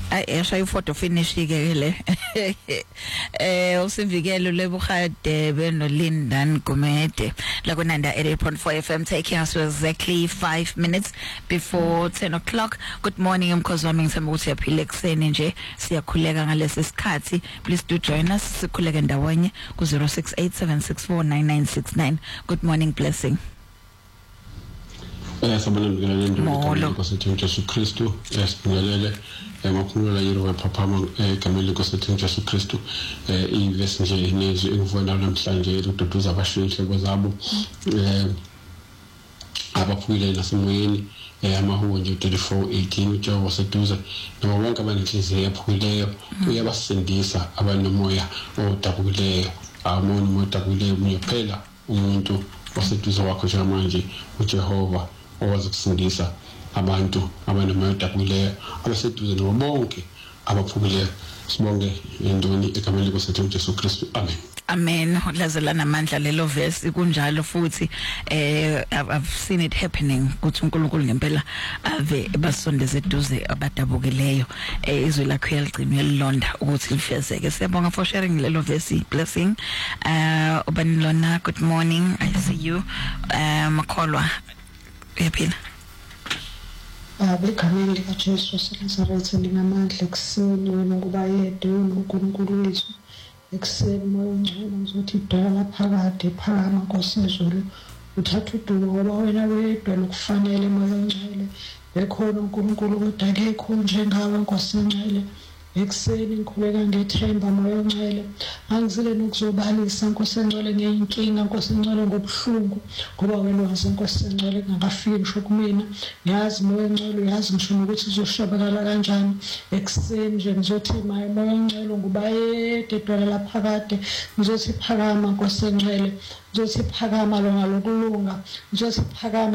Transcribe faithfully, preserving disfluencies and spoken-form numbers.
ayesha ifoto finish ke le eh usivikelo lebukhade beno Lindan Gumede la kunanda eighty point four F M, taking us to exactly five minutes before ten o'clock. Good morning umkhosi wami ngithemba ukuthi yaphila ekseni nje siyakhuleka ngalesi sikhathi. Please do join us sikhuleke ndawonye ku zero six eight seven six four nine nine six nine. Good morning, Blessing. Eh sabona ngilele ndolo kwasithu Jesu Kristu esibingelele emakhulula yiro phaphama egameni kwasithu Jesu Kristu eh ivesi nje inezi engivona namhlanje ukududuza abashinhle kwezabo eh abaphumile nasemoyeni eh amahubo nje thirty-four eighteen uJehova waseduze noma bonke abanenhliziyo yaphukileyo uyabasindisa abanomoya odabukileyo amoni modabukileyo uyaphela umuntu waseduze wakho njengamanje uJehova owazi kusindisa abantu abanomoya odabukileyo abaseduze nabo bonke abaphukileyo. Sibonge indoni egameni likaSithu Jesu Kristu, amen. Amen. Lazela namandla lelo verse kunjalo futhi eh I've seen it happening ukuthi uNkulunkulu ngempela ave basondeze eduze abadabukileyo eh izwe lakho yaligcina yelonda ukuthi lifezeke. Siyabonga for sharing lelo verse. Blessing. Uh ubanilona, good morning, I see you. Uh Makholwa uyaphila? Abegameni likaJesu waseNazaretha linamandla ekuseni wena kuba yedwa uNkulunkulu wethu ekuseni moya ongcwele ngizothi idala phakade phakama Nkosi yezulu uthatha udumo ngoba wena wedwa lokufanele moya ongcwele ekhona uNkulunkulu kodwa akekho njengawe Nkosi engcwele. Ekuseni ngikhuleka ngethemba moya ongcwele angizile nokuzobalisa Nkosi engcwele ngeyinkinga Nkosi engcwele ngobuhlungu ngoba wena wazi Nkosi engcwele ngingafiki ngisho kumina yazi moya ongcwele uyazi ngisho ukuthi uzoshabakala kanjani. Ekuseni nje ngizothi maye moya ongcwele ngubayede edwala laphakade ngizothi phakama Nkosi engcwele ngizothi phakama lo ngalokulunga ngizothi phakama